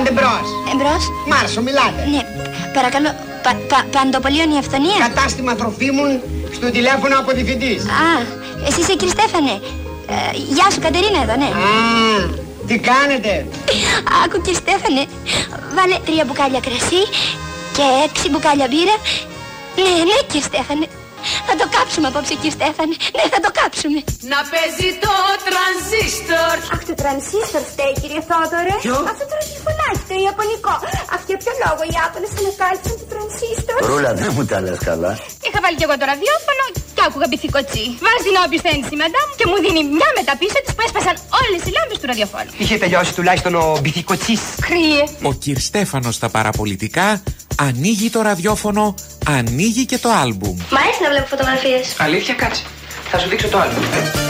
Κάντε μπρος. Εμπρός. Μάρσο, μιλάτε. Ναι, παρακαλώ. Παντοπολίων η αυθονία. Κατάστημα τροφίμων, στο τηλέφωνο από διευθυντής. Α, εσύ είσαι κύριε Στέφανε. Γεια σου, Κατερίνα εδώ, ναι. Α, τι κάνετε? Άκου κύριε Στέφανε, βάλε 3 μπουκάλια κρασί και 6 μπουκάλια μπύρα. Ναι, κύριε Στέφανε. Θα το κάψουμε απόψε, κύριε Στέφανε. Ναι, θα το κάψουμε. Να παίζει το τρανζίστορ. Αχ, το τρανζίστορ φταίει, κύριε Θόδωρε. Ποιο? Αυτό το ραδιοφωνάκι, το ιαπωνικό. Αχ, για ποιο λόγο οι Ιάπωνες ανακάλυψαν το τρανζίστορ? Ρούλα, δεν μου τα λες καλά. Είχα βάλει κι εγώ το ραδιόφωνο και άκουγα μπιθικοτσί. Βάζει την όποιος θέλει η μαντάμ και μου δίνει μια μετά πίσω της που έσπασαν όλες οι λάμπες του ραδιοφώνου. Είχε τελειώσει τουλάχιστον ο μπιθικοτσής. Κρύε. Ο κυρ Στέφανος στα παραπολιτικά ανοίγει το ραδιόφωνο, ανοίγει και το άλμπουμ. Μ' αρέσει να βλέπω φωτογραφίες. Αλήθεια, κάτσε. Θα σου δείξω το άλλο.